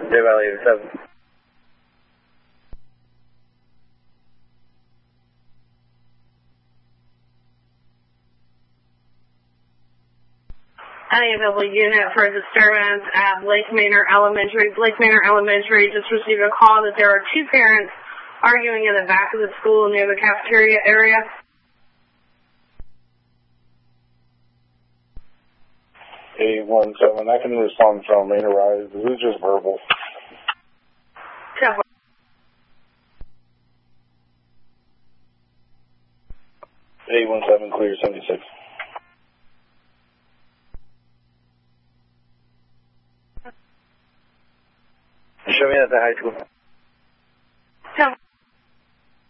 Bay Valley 87. Any available unit for disturbance at Lake Manor Elementary. Lake Manor Elementary just received a call that there are two parents arguing in the back of the school near the cafeteria area. 817, I can respond from Manor Rise. This is just verbal. 817, clear 76. Show me at the high school.